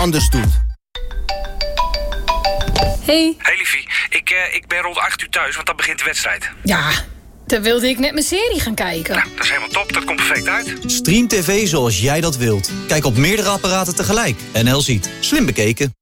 anders doet. Hey. Hey liefie, ik ben rond 8 uur thuis, want dan begint de wedstrijd. Ja, dan wilde ik net mijn serie gaan kijken. Nou, dat is helemaal top, dat komt perfect uit. Stream TV zoals jij dat wilt. Kijk op meerdere apparaten tegelijk. NL Ziet. Slim bekeken.